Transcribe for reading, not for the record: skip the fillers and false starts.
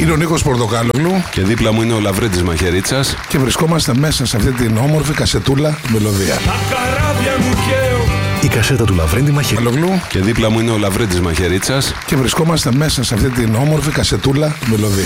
Είναι ο Νίκος Πορτοκάλογλου και δίπλα μου είναι ο Λαβρέντης Μαχαιρίτσας και βρισκόμαστε μέσα σε αυτή την όμορφη κασετούλα μελωδία. Η κασέτα του Λαβρέντη Μαχαιρίτσας και δίπλα μου είναι ο Λαβρέντης Μαχαιρίτσας και βρισκόμαστε μέσα σε αυτή την όμορφη κασετούλα μελωδία.